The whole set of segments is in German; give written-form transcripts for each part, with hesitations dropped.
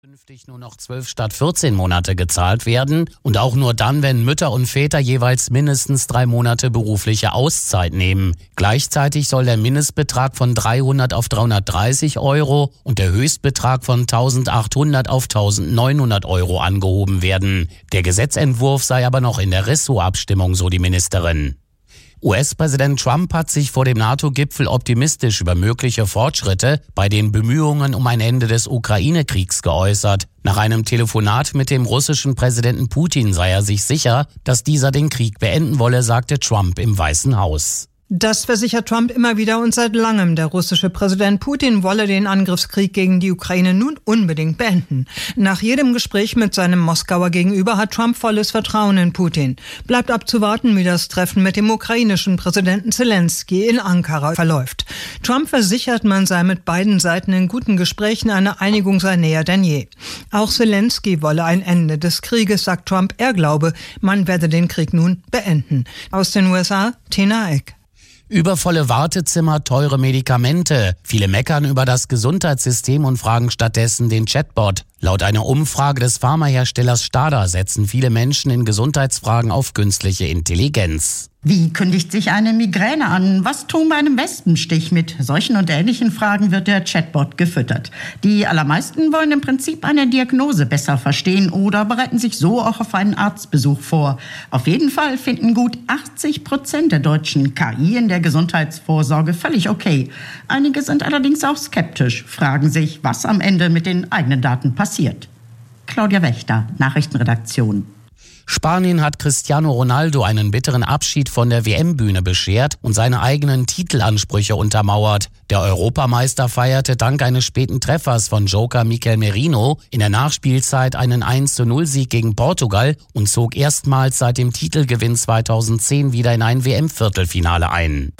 Künftig nur noch 12 statt 14 Monate gezahlt werden und auch nur dann, wenn Mütter und Väter jeweils mindestens 3 Monate berufliche Auszeit nehmen. Gleichzeitig soll der Mindestbetrag von 300 auf 330 Euro und der Höchstbetrag von 1.800 auf 1.900 Euro angehoben werden. Der Gesetzentwurf sei aber noch in der Ressortabstimmung, so die Ministerin. US-Präsident Trump hat sich vor dem NATO-Gipfel optimistisch über mögliche Fortschritte bei den Bemühungen um ein Ende des Ukraine-Kriegs geäußert. Nach einem Telefonat mit dem russischen Präsidenten Putin sei er sich sicher, dass dieser den Krieg beenden wolle, sagte Trump im Weißen Haus. Das versichert Trump immer wieder und seit langem. Der russische Präsident Putin wolle den Angriffskrieg gegen die Ukraine nun unbedingt beenden. Nach jedem Gespräch mit seinem Moskauer Gegenüber hat Trump volles Vertrauen in Putin. Bleibt abzuwarten, wie das Treffen mit dem ukrainischen Präsidenten Zelensky in Ankara verläuft. Trump versichert, man sei mit beiden Seiten in guten Gesprächen, eine Einigung sei näher denn je. Auch Zelensky wolle ein Ende des Krieges, sagt Trump. Er glaube, man werde den Krieg nun beenden. Aus den USA, Tina Eck. Übervolle Wartezimmer, teure Medikamente. Viele meckern über das Gesundheitssystem und fragen stattdessen den Chatbot. Laut einer Umfrage des Pharmaherstellers Stada setzen viele Menschen in Gesundheitsfragen auf künstliche Intelligenz. Wie kündigt sich eine Migräne an? Was tun bei einem Wespenstich? Mit solchen und ähnlichen Fragen wird der Chatbot gefüttert. Die allermeisten wollen im Prinzip eine Diagnose besser verstehen oder bereiten sich so auch auf einen Arztbesuch vor. Auf jeden Fall finden gut 80% der Deutschen KI in der Gesundheitsvorsorge völlig okay. Einige sind allerdings auch skeptisch, fragen sich, was am Ende mit den eigenen Daten passiert. Claudia Wächter, Nachrichtenredaktion. Spanien hat Cristiano Ronaldo einen bitteren Abschied von der WM-Bühne beschert und seine eigenen Titelansprüche untermauert. Der Europameister feierte dank eines späten Treffers von Joker Mikel Merino in der Nachspielzeit einen 1:0-Sieg gegen Portugal und zog erstmals seit dem Titelgewinn 2010 wieder in ein WM-Viertelfinale ein.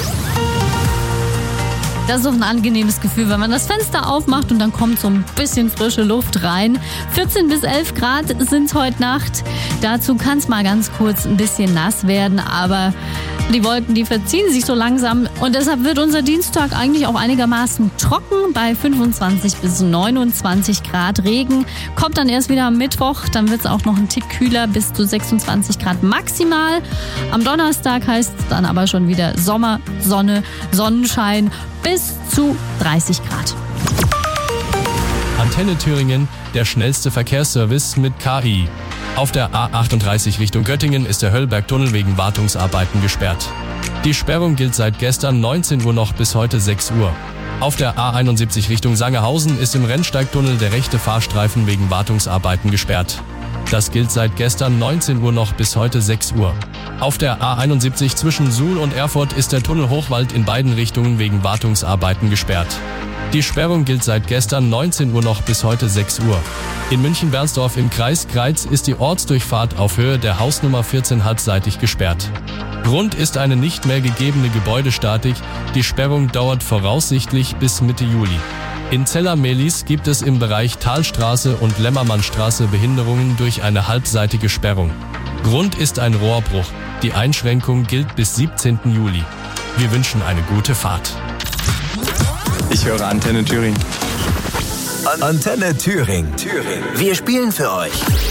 Das ist doch ein angenehmes Gefühl, wenn man das Fenster aufmacht und dann kommt so ein bisschen frische Luft rein. 14 bis 11 Grad sind es heute Nacht. Dazu kann es mal ganz kurz ein bisschen nass werden, aber die Wolken, die verziehen sich so langsam. Und deshalb wird unser Dienstag eigentlich auch einigermaßen trocken bei 25 bis 29 Grad Regen. Kommt dann erst wieder am Mittwoch, dann wird es auch noch ein Tick kühler, bis zu 26 Grad maximal. Am Donnerstag heißt es dann aber schon wieder Sommer, Sonne, Sonnenschein bis zu 30 Grad. Antenne Thüringen, der schnellste Verkehrsservice mit KI. Auf der A38 Richtung Göttingen ist der Höllbergtunnel wegen Wartungsarbeiten gesperrt. Die Sperrung gilt seit gestern 19 Uhr noch bis heute 6 Uhr. Auf der A71 Richtung Sangerhausen ist im Rennsteigtunnel der rechte Fahrstreifen wegen Wartungsarbeiten gesperrt. Das gilt seit gestern 19 Uhr noch bis heute 6 Uhr. Auf der A71 zwischen Suhl und Erfurt ist der Tunnel Hochwald in beiden Richtungen wegen Wartungsarbeiten gesperrt. Die Sperrung gilt seit gestern 19 Uhr noch bis heute 6 Uhr. In München-Bernsdorf im Kreis Greiz ist die Ortsdurchfahrt auf Höhe der Hausnummer 14 halbseitig gesperrt. Grund ist eine nicht mehr gegebene Gebäudestatik. Die Sperrung dauert voraussichtlich bis Mitte Juli. In Zeller-Mehlis gibt es im Bereich Talstraße und Lämmermannstraße Behinderungen durch eine halbseitige Sperrung. Grund ist ein Rohrbruch. Die Einschränkung gilt bis 17. Juli. Wir wünschen eine gute Fahrt. Ich höre Antenne Thüringen. Antenne Thüringen. Wir spielen für euch.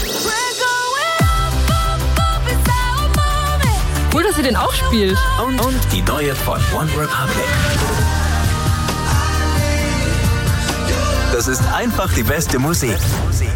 Cool, dass ihr den auch spielt. Und die neue von One Republic. Das ist einfach die beste Musik.